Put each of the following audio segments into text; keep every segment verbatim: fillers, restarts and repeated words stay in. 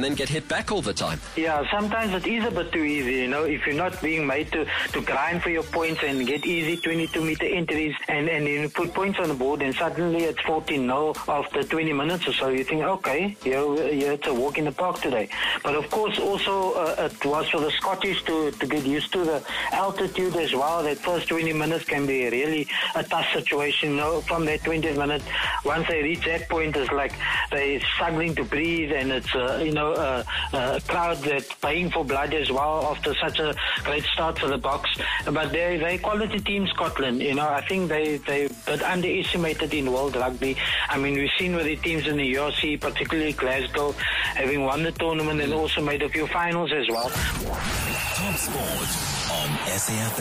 then get hit back all the time. Yeah, sometimes it is a bit too easy, you know, if you're not being made to, to grind for your points and get easy twenty-two meter entries and, and you put points on the board and suddenly it's fourteen nil after twenty minutes or so, you think, okay, you you it's a walk in the park today. But of course also uh, it was for the Scottish to, to get used to the altitude as well. That first twenty minutes can be really a tough situation, you know, from that twentieth minute, once they reach that point, it's like they're struggling to breathe and it's, uh, you know, a, a crowd that's paying for blood as well after such a great start for the box. But they're, they're quality team, Scotland, you know, I think they, they're a bit underestimated in world rugby. I mean, we've seen with the teams in the U R C, particularly Glasgow, having won the tournament and also made a few finals as well. Top Sport on S A F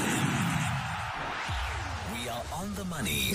M. We are on the money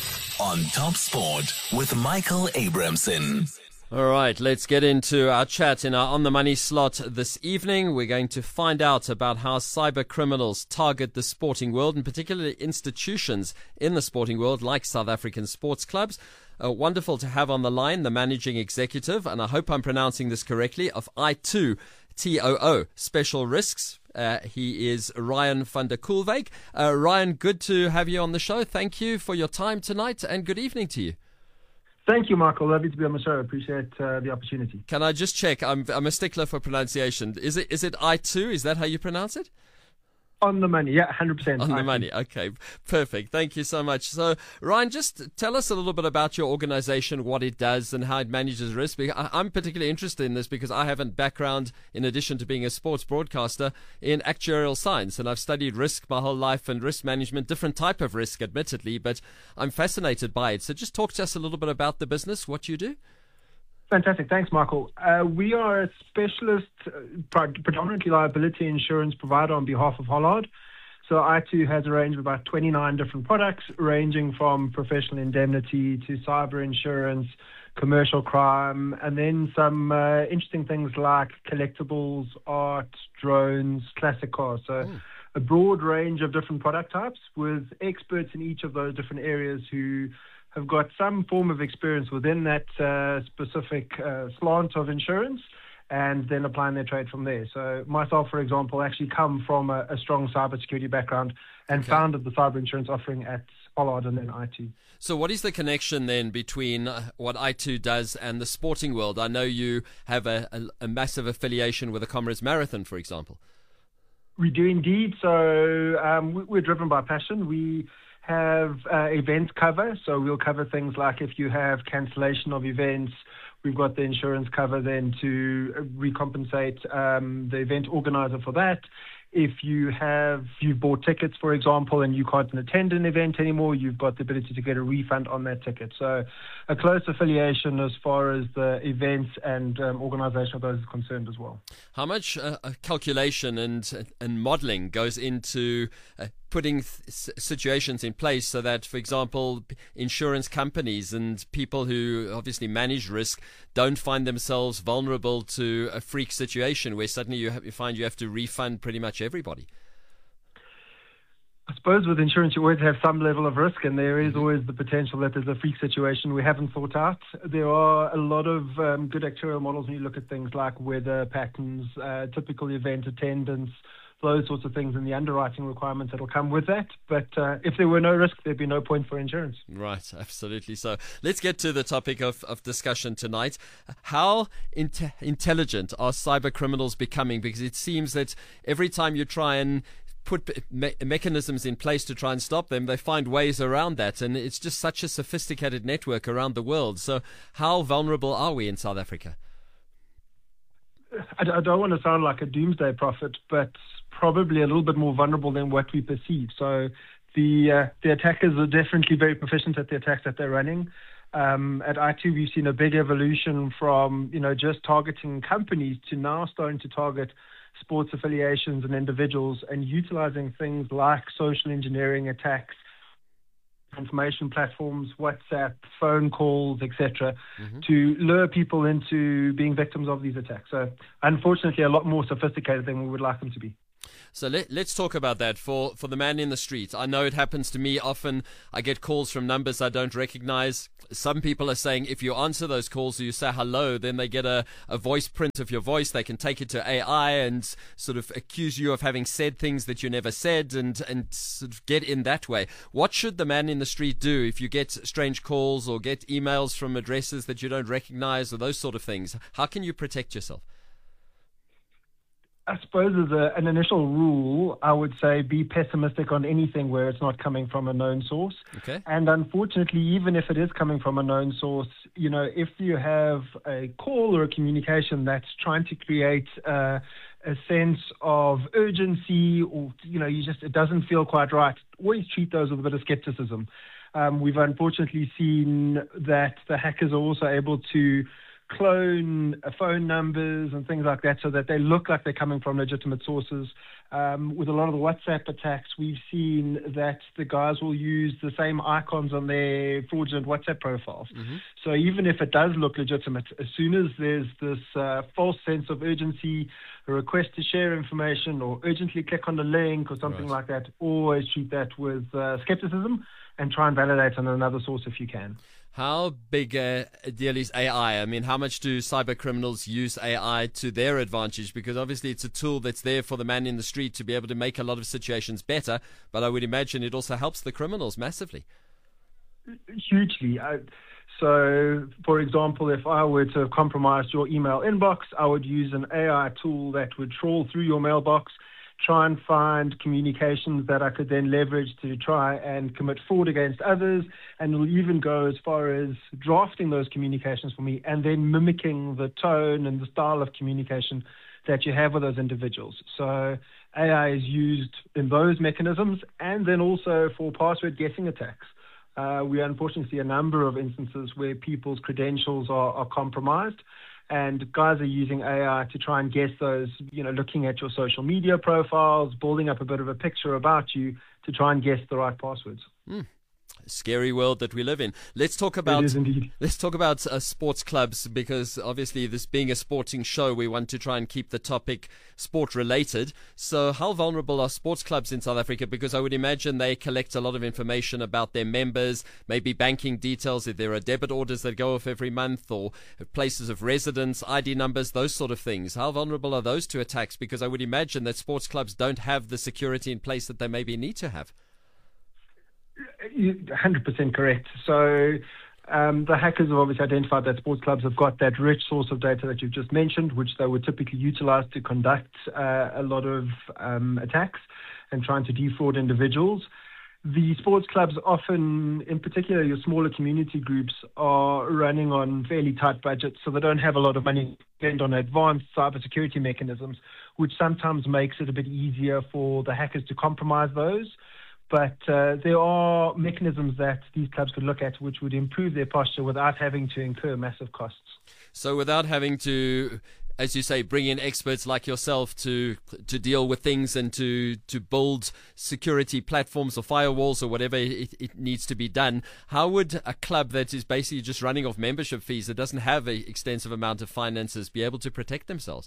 on Top Sport with Michael Abramson. All right, let's get into our chat in our On the Money slot this evening. We're going to find out about how cyber criminals target the sporting world, and particularly institutions in the sporting world like South African sports clubs. Uh, wonderful to have on the line the managing executive, and I hope I'm pronouncing this correctly, of I two T O O Special Risks. Uh, he is Ryan van der Koolwyk. Uh, Ryan, good to have you on the show. Thank you for your time tonight, and good evening to you. Thank you, Michael. Lovely to be on the show. Appreciate uh, the opportunity. Can I just check? I'm I'm a stickler for pronunciation. Is it is it I two? Is that how you pronounce it? On the money, yeah, one hundred percent. On the money, okay, perfect. Thank you so much. So, Ryan, just tell us a little bit about your organization, what it does, and how it manages risk. I'm particularly interested in this because I have a background, in addition to being a sports broadcaster, in actuarial science, and I've studied risk my whole life and risk management, different type of risk, admittedly, but I'm fascinated by it. So just talk to us a little bit about the business, what you do. Fantastic. Thanks, Michael. Uh, we are a specialist, uh, predominantly liability insurance provider on behalf of Hollard. So I two has a range of about twenty-nine different products, ranging from professional indemnity to cyber insurance, commercial crime, and then some uh, interesting things like collectibles, art, drones, classic cars. So mm. a broad range of different product types with experts in each of those different areas who have got some form of experience within that uh, specific uh, slant of insurance and then applying their trade from there. So myself, for example, actually come from a, a strong cybersecurity background and okay. founded the cyber insurance offering at Hollard and then I two. So what is the connection then between what I two does and the sporting world? I know you have a, a, a massive affiliation with the Comrades Marathon, for example. We do indeed. So um, we're driven by passion. We have uh, event cover, so we'll cover things like if you have cancellation of events, we've got the insurance cover then to recompensate um, the event organizer for that. If you have, you've bought tickets, for example, and you can't attend an event anymore, you've got the ability to get a refund on that ticket. So a close affiliation as far as the events and um, organization of those is concerned as well. How much uh, calculation and and modeling goes into uh, putting th- situations in place so that, for example, insurance companies and people who obviously manage risk don't find themselves vulnerable to a freak situation where suddenly you, have, you find you have to refund pretty much everybody? I suppose with insurance you always have some level of risk, and there is always the potential that there's a freak situation we haven't thought out. There are a lot of um, good actuarial models when you look at things like weather patterns, uh, typical event attendance, those sorts of things, and the underwriting requirements that will come with that. But uh, if there were no risk, there'd be no point for insurance. Right, absolutely. So let's get to the topic of, of discussion tonight. How inte- intelligent are cyber criminals becoming? Because it seems that every time you try and put me- mechanisms in place to try and stop them, they find ways around that. And it's just such a sophisticated network around the world. So how vulnerable are we in South Africa? I don't want to sound like a doomsday prophet, but probably a little bit more vulnerable than what we perceive. So the uh, the attackers are definitely very proficient at the attacks that they're running. Um, at I two, we've seen a big evolution from, you know, just targeting companies to now starting to target sports affiliations and individuals and utilizing things like social engineering attacks, information platforms, WhatsApp, phone calls, et cetera, mm-hmm. to lure people into being victims of these attacks. So unfortunately, a lot more sophisticated than we would like them to be. So let, let's talk about that for, for the man in the street. I know it happens to me often. I get calls from numbers I don't recognize. Some people are saying if you answer those calls or you say hello, then they get a, a voice print of your voice. They can take it to A I and sort of accuse you of having said things that you never said and, and sort of get in that way. What should the man in the street do if you get strange calls or get emails from addresses that you don't recognize or those sort of things? How can you protect yourself? I suppose as a, an initial rule, I would say be pessimistic on anything where it's not coming from a known source. Okay. And unfortunately, even if it is coming from a known source, you know, if you have a call or a communication that's trying to create uh, a sense of urgency or, you know, you just, it doesn't feel quite right, always treat those with a bit of skepticism. Um, we've unfortunately seen that the hackers are also able to clone phone numbers and things like that so that they look like they're coming from legitimate sources. Um, with a lot of the WhatsApp attacks, we've seen that the guys will use the same icons on their fraudulent WhatsApp profiles. Mm-hmm. So even if it does look legitimate, as soon as there's this uh, false sense of urgency, a request to share information or urgently click on the link or something right. like that, always treat that with uh, skepticism and try and validate on another source if you can. How big a deal is A I? I mean, how much do cyber criminals use A I to their advantage? Because obviously it's a tool that's there for the man in the street to be able to make a lot of situations better, but I would imagine it also helps the criminals massively. Hugely. I, so, for example, if I were to have compromised your email inbox, I would use an A I tool that would trawl through your mailbox, try and find communications that I could then leverage to try and commit fraud against others, and will even go as far as drafting those communications for me and then mimicking the tone and the style of communication that you have with those individuals. So A I is used in those mechanisms and then also for password guessing attacks. Uh, we unfortunately see a number of instances where people's credentials are, are compromised, and guys are using A I to try and guess those, you know, looking at your social media profiles, building up a bit of a picture about you to try and guess the right passwords. Mm. Scary world that we live in. Let's talk about it is indeed. Let's talk about uh, sports clubs, because obviously this being a sporting show, we want to try and keep the topic sport related. So how vulnerable are sports clubs in South Africa? Because I would imagine they collect a lot of information about their members, maybe banking details, if there are debit orders that go off every month, or places of residence, I D numbers, those sort of things. How vulnerable are those to attacks? Because I would imagine that sports clubs don't have the security in place that they maybe need to have. one hundred percent correct. So um, the hackers have obviously identified that sports clubs have got that rich source of data that you've just mentioned, which they would typically utilize to conduct uh, a lot of um, attacks and trying to defraud individuals. The sports clubs often, in particular your smaller community groups, are running on fairly tight budgets, so they don't have a lot of money to spend on advanced cybersecurity mechanisms, which sometimes makes it a bit easier for the hackers to compromise those. But uh, there are mechanisms that these clubs could look at which would improve their posture without having to incur massive costs. So without having to, as you say, bring in experts like yourself to to deal with things and to, to build security platforms or firewalls or whatever it, it needs to be done, how would a club that is basically just running off membership fees, that doesn't have an extensive amount of finances, be able to protect themselves?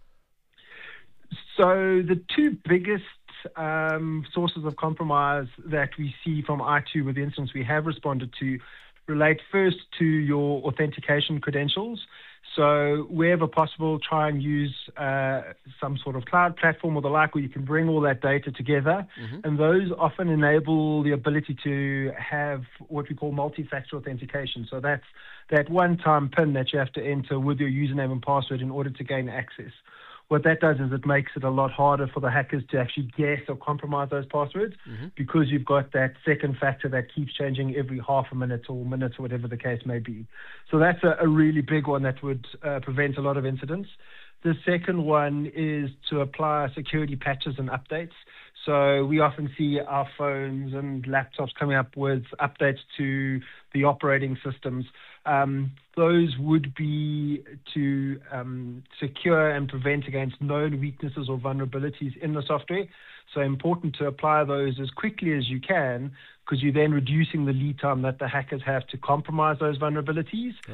So the two biggest um, sources of compromise that we see from I two with the incidents we have responded to relate first to your authentication credentials. So wherever possible, try and use uh, some sort of cloud platform or the like where you can bring all that data together. Mm-hmm. And those often enable the ability to have what we call multi-factor authentication. So that's that one-time PIN that you have to enter with your username and password in order to gain access. What that does is it makes it a lot harder for the hackers to actually guess or compromise those passwords, mm-hmm. because you've got that second factor that keeps changing every half a minute or minute or whatever the case may be. So that's a, a really big one that would uh, prevent a lot of incidents. The second one is to apply security patches and updates. So we often see our phones and laptops coming up with updates to the operating systems. Um, those would be to um, secure and prevent against known weaknesses or vulnerabilities in the software. So important to apply those as quickly as you can, because you're then reducing the lead time that the hackers have to compromise those vulnerabilities. Right.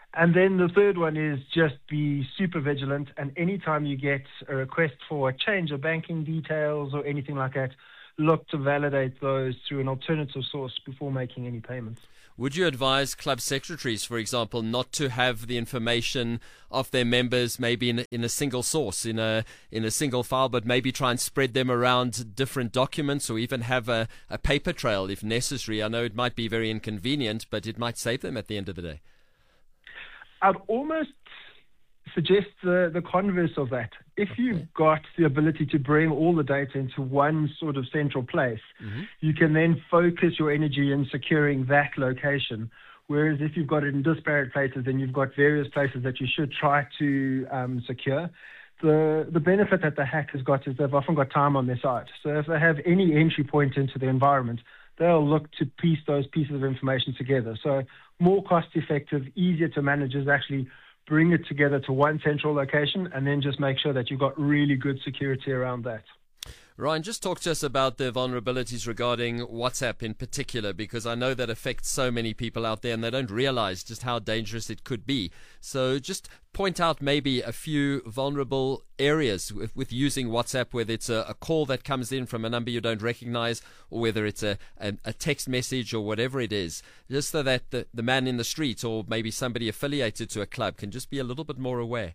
And then the third one is just be super vigilant. And anytime you get a request for a change of banking details or anything like that, look to validate those through an alternative source before making any payments. Would you advise club secretaries, for example, not to have the information of their members maybe in a, in a single source, in a in a single file, but maybe try and spread them around different documents, or even have a, a paper trail if necessary? I know it might be very inconvenient, but it might save them at the end of the day. I'd almost suggest the, the converse of that. If okay. you've got the ability to bring all the data into one sort of central place, mm-hmm. you can then focus your energy in securing that location. Whereas if you've got it in disparate places, then you've got various places that you should try to um, secure. The the benefit that the hackers got is they've often got time on their side. So if they have any entry point into the environment, they'll look to piece those pieces of information together. So more cost effective, easier to manage is actually bring it together to one central location and then just make sure that you've got really good security around that. Ryan, just talk to us about the vulnerabilities regarding WhatsApp in particular, because I know that affects so many people out there and they don't realize just how dangerous it could be. So just point out maybe a few vulnerable areas with, with using WhatsApp, whether it's a, a call that comes in from a number you don't recognize, or whether it's a, a, a text message or whatever it is, just so that the, the man in the street or maybe somebody affiliated to a club can just be a little bit more aware.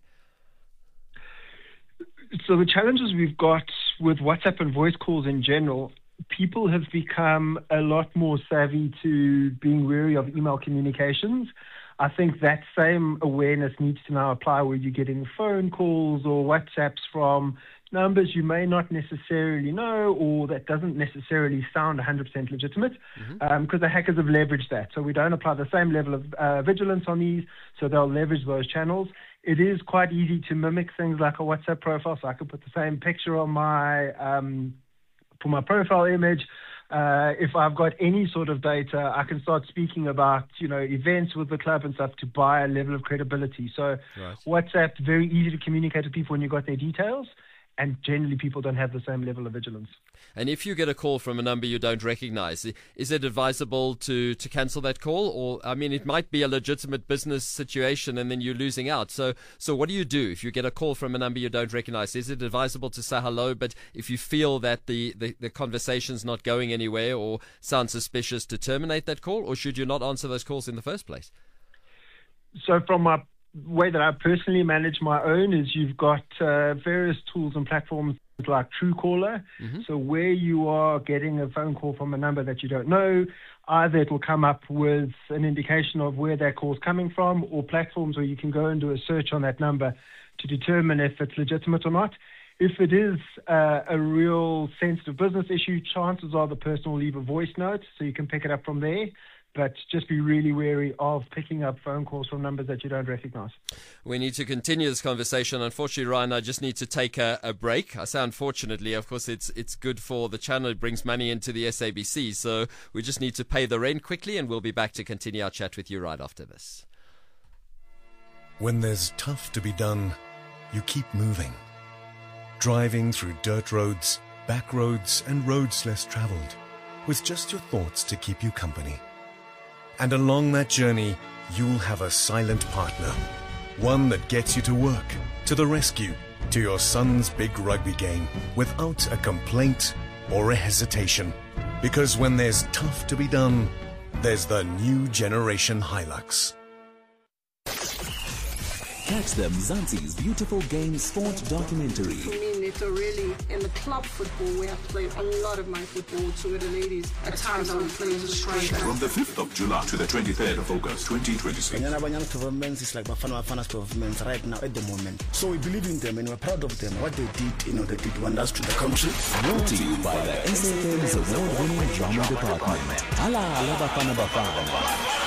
So the challenges we've got with WhatsApp and voice calls in general, people have become a lot more savvy to being wary of email communications. I think that same awareness needs to now apply where you're getting phone calls or WhatsApps from numbers you may not necessarily know, or that doesn't necessarily sound one hundred percent legitimate, because mm-hmm. um, the hackers have leveraged that. So we don't apply the same level of uh, vigilance on these, so they'll leverage those channels. It is quite easy to mimic things like a WhatsApp profile, so I could put the same picture on my um, for my profile image. Uh, if I've got any sort of data, I can start speaking about, you know, events with the club and stuff to buy a level of credibility. So right. WhatsApp, very easy to communicate with people when you've got their details. And generally, people don't have the same level of vigilance. And if you get a call from a number you don't recognize, is it advisable to, to cancel that call? Or, I mean, it might be a legitimate business situation and then you're losing out. So, so what do you do if you get a call from a number you don't recognize? Is it advisable to say hello, but if you feel that the, the, the conversation's not going anywhere or sounds suspicious, to terminate that call? Or should you not answer those calls in the first place? So from my way that I personally manage my own is you've got uh, various tools and platforms like Truecaller. Mm-hmm. So where you are getting a phone call from a number that you don't know, either it will come up with an indication of where that call is coming from, or platforms where you can go and do a search on that number to determine if it's legitimate or not. If it is uh, a real sensitive business issue, chances are the person will leave a voice note, so you can pick it up from there. But just be really wary of picking up phone calls from numbers that you don't recognize. We need to continue this conversation. Unfortunately, Ryan, I just need to take a, a break. I say unfortunately, of course, it's it's good for the channel. It brings money into the S A B C. So we just need to pay the rent quickly, and we'll be back to continue our chat with you right after this. When there's tough to be done, you keep moving. Driving through dirt roads, back roads, and roads less traveled, with just your thoughts to keep you company. And along that journey, you'll have a silent partner. One that gets you to work, to the rescue, to your son's big rugby game, without a complaint or a hesitation. Because when there's tough to be done, there's the new generation Hilux. Catch them Mzansi's Beautiful Game Sport documentary. For me, Neto, really, in the club football, where I played a lot of my football to the ladies. At times I would play as a striker. From the fifth of July to the twenty-third of August, twenty twenty-six. Young governments is like Bafana Bafana's government right now at the moment. So we believe in them and we're proud of them. What they did, you know, they did wonders to the country. Brought to you by the S A M's award-winning drama department. Hala, Bafana Bafana.